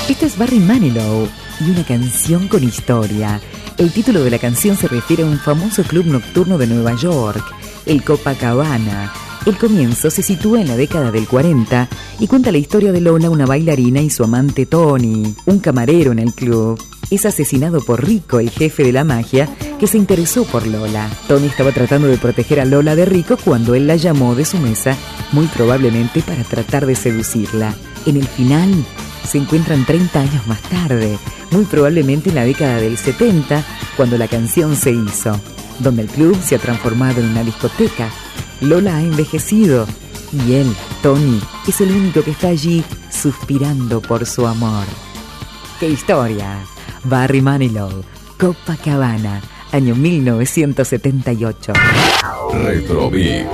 Este es Barry Manilow y una canción con historia. El título de la canción se refiere a un famoso club nocturno de Nueva York, el Copacabana. El comienzo se sitúa en la década del 40 y cuenta la historia de Lola, una bailarina, y su amante Tony, un camarero en el club. Es asesinado por Rico, el jefe de la magia, que se interesó por Lola. Tony estaba tratando de proteger a Lola de Rico cuando él la llamó de su mesa, muy probablemente para tratar de seducirla. En el final, se encuentran 30 años más tarde, muy probablemente en la década del 70, cuando la canción se hizo, donde el club se ha transformado en una discoteca. Lola ha envejecido y él, Tony, es el único que está allí suspirando por su amor. ¡Qué historia! Barry Manilow, Copacabana, año 1978. Retrobeat.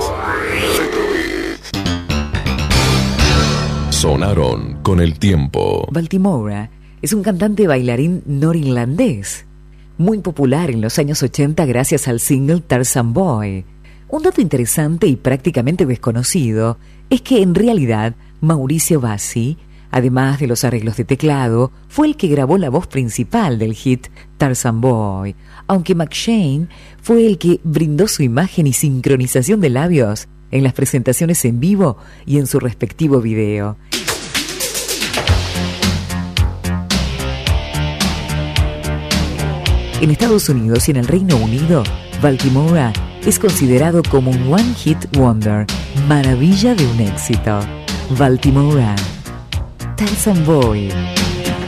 Sonaron con el tiempo. Baltimora es un cantante bailarín norirlandés, muy popular en los años 80 gracias al single Tarzan Boy. Un dato interesante y prácticamente desconocido es que en realidad Mauricio Bassi, además de los arreglos de teclado, fue el que grabó la voz principal del hit Tarzan Boy, aunque McShane fue el que brindó su imagen y sincronización de labios en las presentaciones en vivo y en su respectivo video. En Estados Unidos y en el Reino Unido, Baltimora es considerado como un One Hit Wonder, maravilla de un éxito. Baltimora, Tarzan Boy.